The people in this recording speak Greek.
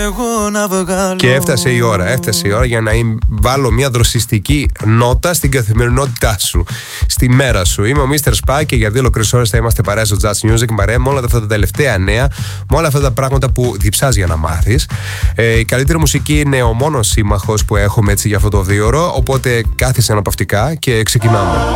εγώ να βγάλω. Και έφτασε η ώρα για να βάλω μια δροσιστική νότα στην καθημερινότητά σου, στη μέρα σου. Είμαι ο Mr. Spy και για 2 ολόκληρες ώρες θα είμαστε παρέα στο Just Music, παρέα με όλα αυτά τα τελευταία νέα, με όλα αυτά τα πράγματα που διψάς για να μάθεις. Η καλύτερη μουσική είναι ο μόνος σύμμαχος που έχουμε έτσι για αυτό το 2ωρο, οπότε κάθισε αναπαυτικά και ξεκινάμε.